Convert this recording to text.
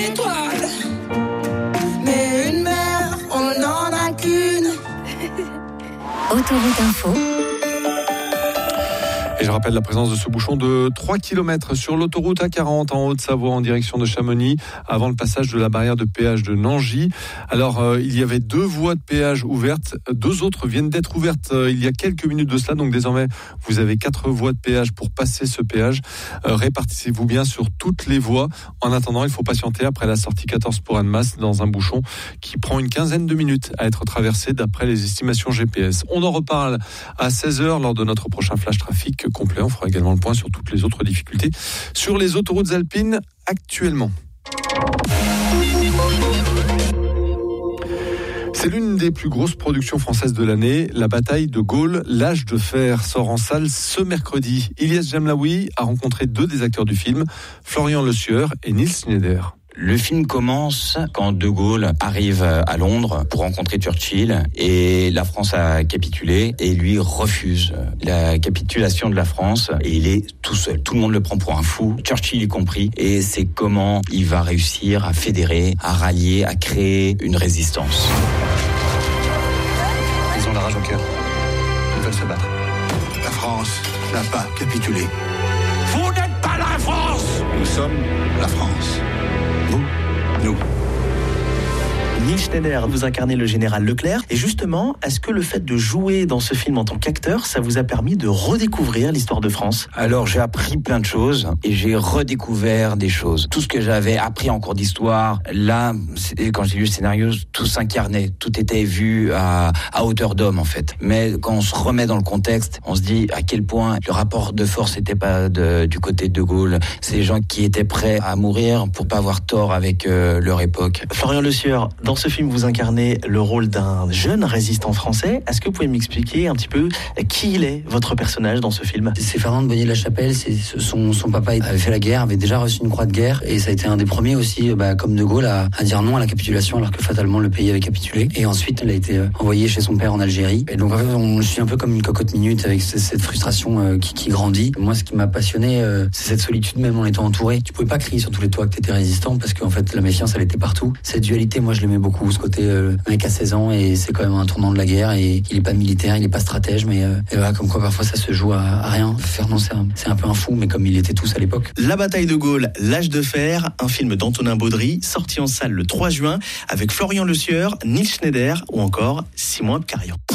étoile. Mais une mer, on n'en a qu'une. Autoroute Info. Et je rappelle la présence de ce bouchon de 3 km sur l'autoroute A40 en Haute-Savoie en direction de Chamonix, avant le passage de la barrière de péage de Nangy. Alors, il y avait 2 voies de péage ouvertes, 2 autres viennent d'être ouvertes il y a quelques minutes de cela. Donc désormais, vous avez 4 voies de péage pour passer ce péage. Répartissez-vous bien sur toutes les voies. En attendant, il faut patienter après la sortie 14 pour Annemasse dans un bouchon qui prend une quinzaine de minutes à être traversé d'après les estimations GPS. On en reparle à 16h lors de notre prochain flash trafic complet. On fera également le point sur toutes les autres difficultés sur les autoroutes alpines actuellement. C'est l'une des plus grosses productions françaises de l'année. La bataille de Gaulle, l'âge de fer, sort en salle ce mercredi. Ilyes Jamlaoui a rencontré 2 des acteurs du film, Florian Lesueur et Nils Schneider. Le film commence quand De Gaulle arrive à Londres pour rencontrer Churchill et la France a capitulé et lui refuse la capitulation de la France et il est tout seul. Tout le monde le prend pour un fou, Churchill y compris, et c'est comment il va réussir à fédérer, à rallier, à créer une résistance. Ils ont la rage au cœur. Ils veulent se battre. La France n'a pas capitulé. Vous n'êtes pas la France! Nous sommes la France. Vous, nous. Nils Schneider, vous incarnez le général Leclerc. Et justement, est-ce que le fait de jouer dans ce film en tant qu'acteur, ça vous a permis de redécouvrir l'histoire de France ? Alors j'ai appris plein de choses et j'ai redécouvert des choses. Tout ce que j'avais appris en cours d'histoire, là, quand j'ai lu le scénario, tout s'incarnait. Tout était vu à hauteur d'homme en fait. Mais quand on se remet dans le contexte, on se dit à quel point le rapport de force n'était pas du côté de Gaulle. C'est des gens qui étaient prêts à mourir pour pas avoir tort avec leur époque. Florian Lesueur, dans ce film, vous incarnez le rôle d'un jeune résistant français. Est-ce que vous pouvez m'expliquer un petit peu qui il est, votre personnage, dans ce film ? C'est Fernand de Bonnier de la Chapelle. Son papa avait fait la guerre, avait déjà reçu une croix de guerre. Et ça a été un des premiers aussi, comme De Gaulle, à dire non à la capitulation, alors que fatalement le pays avait capitulé. Et ensuite, il a été envoyé chez son père en Algérie. Et donc, en fait, on le suit un peu comme une cocotte minute avec cette frustration qui grandit. Moi, ce qui m'a passionné, c'est cette solitude, même en étant entouré. Tu pouvais pas crier sur tous les toits que t'étais résistant, parce qu'en fait, la méfiance, elle était partout. Cette dualité, moi, je l'aimais beaucoup. Ce côté mec à 16 ans et c'est quand même un tournant de la guerre et il est pas militaire, il est pas stratège, mais voilà, comme quoi parfois ça se joue à rien. Fernand, c'est un peu un fou, mais comme il était tous à l'époque. La bataille de Gaulle, l'âge de fer, un film d'Antonin Baudry, sorti en salle le 3 juin avec Florian Lesueur, Nils Schneider ou encore Simon Abkarian.